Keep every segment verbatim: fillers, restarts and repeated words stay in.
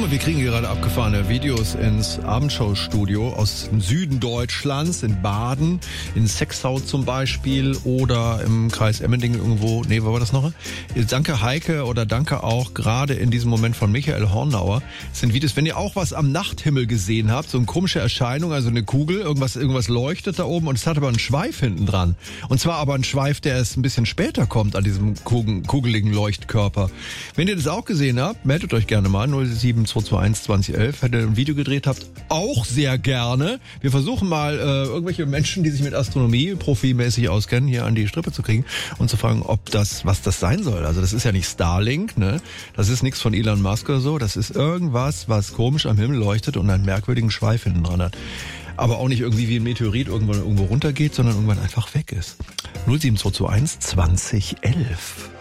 Guck mal, wir kriegen gerade abgefahrene Videos ins Abendschau-Studio aus dem Süden Deutschlands, in Baden, in Sexau zum Beispiel oder im Kreis Emmendingen irgendwo. Nee, wo war das noch? Danke Heike oder danke auch gerade in diesem Moment von Michael Hornauer. Das sind Videos, wenn ihr auch was am Nachthimmel gesehen habt, so eine komische Erscheinung, also eine Kugel, irgendwas, irgendwas leuchtet da oben und es hat aber einen Schweif hinten dran. Und zwar aber ein Schweif, der erst ein bisschen später kommt an diesem kugeligen Leuchtkörper. Wenn ihr das auch gesehen habt, meldet euch gerne mal null sieben zwei zwei eins zwanzig elf, wenn ihr ein Video gedreht habt, auch sehr gerne. Wir versuchen mal äh, irgendwelche Menschen, die sich mit Astronomie profimäßig auskennen, hier an die Strippe zu kriegen und zu fragen, ob das, was das sein soll. Also das ist ja nicht Starlink, ne? Das ist nichts von Elon Musk oder so. Das ist irgendwas, was komisch am Himmel leuchtet und einen merkwürdigen Schweif hinten dran hat. Aber auch nicht irgendwie wie ein Meteorit irgendwann irgendwo runtergeht, sondern irgendwann einfach weg ist. null sieben zwei zwei eins zwanzig elf.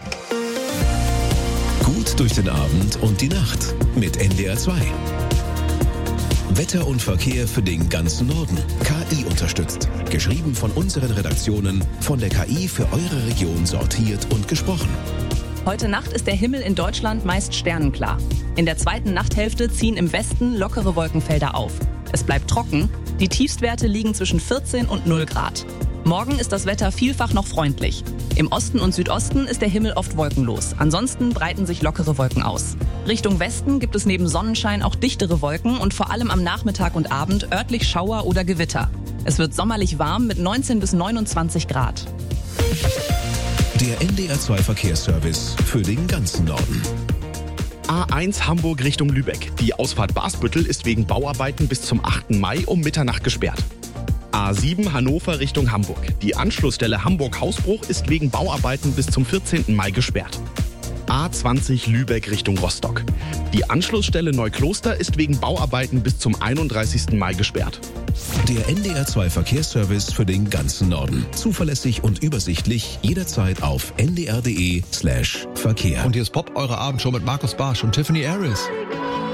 Gut durch den Abend und die Nacht mit N D R zwei. Wetter und Verkehr für den ganzen Norden. K I unterstützt. Geschrieben von unseren Redaktionen, von der K I für eure Region sortiert und gesprochen. Heute Nacht ist der Himmel in Deutschland meist sternenklar. In der zweiten Nachthälfte ziehen im Westen lockere Wolkenfelder auf. Es bleibt trocken. Die Tiefstwerte liegen zwischen vierzehn und null Grad. Morgen ist das Wetter vielfach noch freundlich. Im Osten und Südosten ist der Himmel oft wolkenlos. Ansonsten breiten sich lockere Wolken aus. Richtung Westen gibt es neben Sonnenschein auch dichtere Wolken und vor allem am Nachmittag und Abend örtlich Schauer oder Gewitter. Es wird sommerlich warm mit neunzehn bis neunundzwanzig Grad. Der N D R zwei Verkehrsservice für den ganzen Norden. A eins Hamburg Richtung Lübeck. Die Ausfahrt Basbüttel ist wegen Bauarbeiten bis zum achten Mai um Mitternacht gesperrt. A sieben Hannover Richtung Hamburg. Die Anschlussstelle Hamburg-Hausbruch ist wegen Bauarbeiten bis zum vierzehnten Mai gesperrt. A zwanzig Lübeck Richtung Rostock. Die Anschlussstelle Neukloster ist wegen Bauarbeiten bis zum einunddreißigsten Mai gesperrt. Der N D R zwei Verkehrsservice für den ganzen Norden. Zuverlässig und übersichtlich, jederzeit auf n d r punkt d e slash Verkehr. Und hier ist Pop, eure Abendshow mit Markus Barsch und Tiffany Harris.